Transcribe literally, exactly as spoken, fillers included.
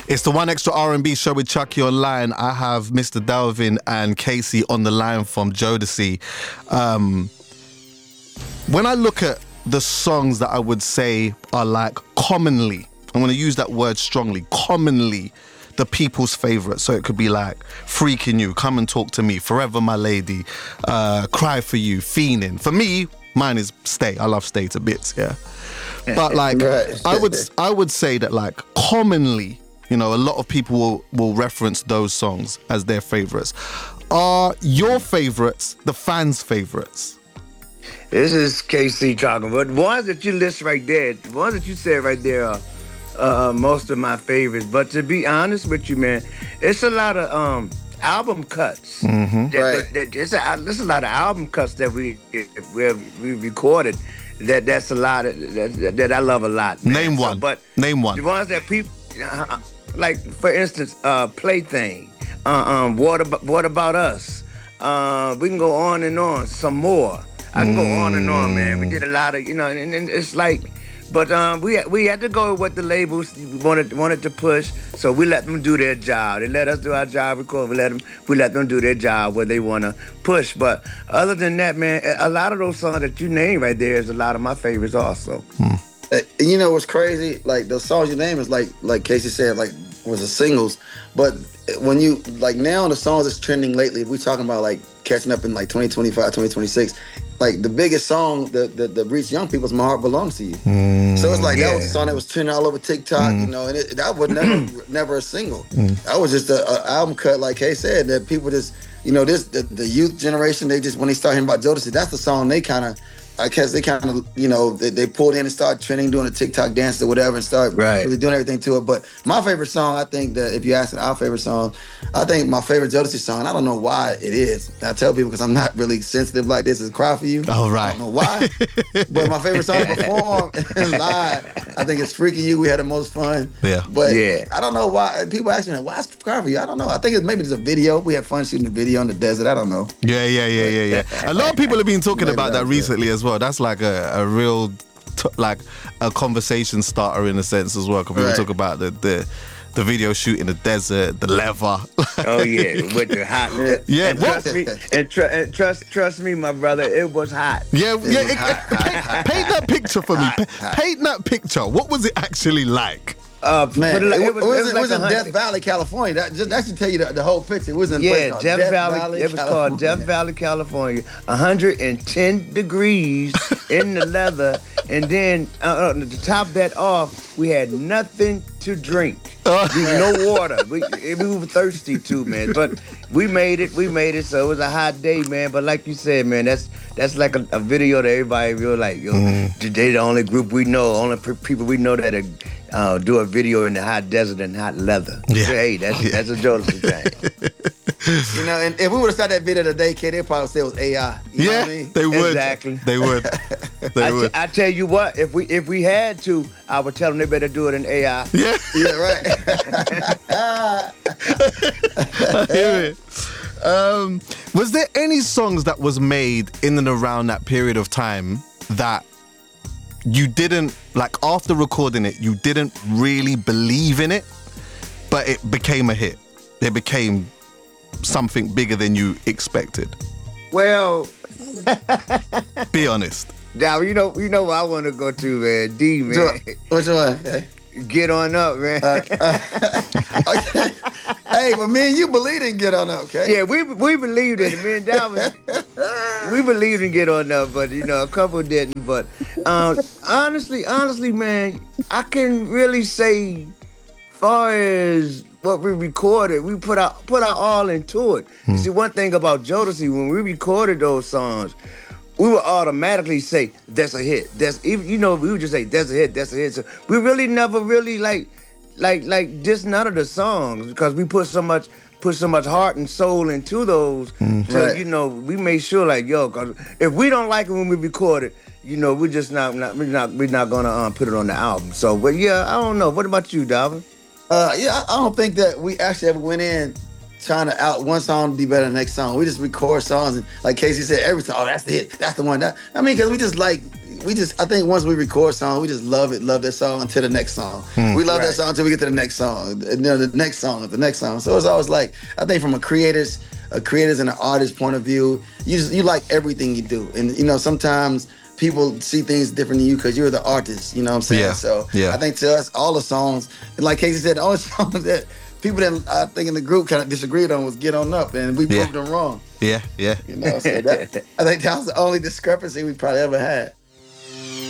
It's the One Extra R and B show with Chucky Online. I have Mister Delvin and Casey on the line from Jodeci. Um, when I look at the songs that I would say are like commonly, I'm going to use that word strongly, commonly the people's favourite. So it could be like Freaking You, Come and Talk to Me, Forever My Lady, uh, Cry for You, Fiending. For me, mine is Stay. I love Stay to bits, yeah. But like, right. I would I would say that like commonly, you know, a lot of people will, will reference those songs as their favourites. Are your favourites the fans' favourites? This is K C talking, but the ones that you list right there, the ones that you said right there are uh, most of my favorites. But to be honest with you, man, it's a lot of um, album cuts. Mm-hmm. That, Right. that, that, it's a, there's a lot of album cuts that we we we recorded. That that's a lot of, that, that I love a lot. Man. Name So, one. but Name one. the ones that people, uh, like for instance, uh, Plaything, uh, um, What About What About Us? Uh, we can go on and on. Some more. I can go on and on, man. We did a lot of, you know, and, and it's like, but um, we we had to go with what the labels wanted wanted to push, so we let them do their job. They let us do our job, record. We let them we let them do their job where they want to push. But other than that, man, a lot of those songs that you named right there is a lot of my favorites also. Uh, You know what's crazy? Like the songs you name is like like Casey said, like was the singles. But when you like now the songs that's trending lately, if we talking about like catching up in like twenty twenty-five, twenty twenty-six, like the biggest song that that, that reached young people is My Heart Belongs to You. Mm, So it's like that was Yeah. a song that was trending all over TikTok, you know, and it, that was never never a single. That was just a, a album cut, like Kay said, that people just, you know, this the, the youth generation, they just when they start hearing about Jodeci, that's the song they kind of, I guess they kind of, you know, they, they pulled in and started trending, doing a TikTok dance or whatever, and start Right. really doing everything to it. But my favorite song, I think that if you ask our favorite song, I think my favorite Jodeci song, I don't know why it is. I tell people because I'm not really sensitive like this, is Cry For You. Oh, I right. don't know why. But my favorite song to perform live, I think it's Freaking You. We had the most fun. Yeah. But Yeah. I don't know why. People ask me, like, why is Cry For You? I don't know. I think it's maybe it's a video. We had fun shooting the video in the desert. I don't know. Yeah, yeah, yeah, yeah, yeah. A lot of people have been talking Maybe about that that's it. recently as well. That's like a, a real, t- like a conversation starter in a sense as well. Because people Right. talk about the, the the video shoot in the desert, the leather. Oh yeah, with the hot. Yeah, and what- trust me, and, tr- and trust trust me, my brother, it was hot. Yeah, yeah. was it- hot, it- paint, paint that picture for me. Pa- Paint that picture. What was it actually like? Uh, Man, put it, like- it was, it was, like in a Death hundred- Valley, California. That, just, that should tell you the, the whole picture. It was in a place Yeah, called Death, Valley. It was called California. Death Valley, California. one hundred ten degrees in the leather, and then uh, uh, to top that off, we had nothing to drink. We, no water. We, we were thirsty too, man. But we made it. We made it. So it was a hot day, man. But like you said, man, that's that's like a, a video that everybody feel like, yo, they the only group we know, only pe- people we know that uh, do a video in the hot desert and hot leather. Yeah. Hey, that's that's a Jodeci thing. You know, and if we would have started that video today, kid, they'd probably say it was A I. You know Yeah, what I mean? they would. Exactly. They would. They I, would. t- I tell you what, if we if we had to, I would tell them they better do it in A I. Yeah. Yeah, right. I hear it. Um, was there any songs that was made in and around that period of time that you didn't, like after recording it, you didn't really believe in it, but it became a hit? It became something bigger than you expected. Well, Be honest. now you know you know what I want to go to, man. D, man, Which one? Okay. get on up, man. Okay. Hey, but me and you believe in Get On Up, okay? Yeah, we we believed in it, man. Dalvin, we believed in Get On Up, but you know a couple didn't. But um, honestly, honestly, man, I can really say, far as what we recorded, we put our put our all into it. You see, one thing about Jodeci, when we recorded those songs, we would automatically say that's a hit. That's even you know we would just say that's a hit. That's a hit. So we really never really like like like just none of the songs because we put so much put so much heart and soul into those. So Right. you know we made sure like yo, cause if we don't like it when we record it, you know we're just not, not we're not we're not gonna um, put it on the album. So but yeah, I don't know. What about you, Dalvin? Uh, yeah, I I don't think that we actually ever went in trying to out one song to be better than the next song. We just record songs and like Casey said, every song, oh, that's the hit, that's the one. That I mean, because we just like we just I think once we record a song, we just love it, love that song until the next song. Hmm. We love Right. that song until we get to the next song, and then the next song, the next song. So it's always like I think from a creator's, a creator's and an artist's point of view, you just you like everything you do, and you know sometimes people see things different than you because you're the artist. You know what I'm saying? Yeah, So yeah. I think to us, all the songs, and like Casey said, all the songs that people that I think in the group kind of disagreed on was "Get On Up," and we Yeah. proved them wrong. Yeah, yeah. You know, so that, I think that was the only discrepancy we probably ever had.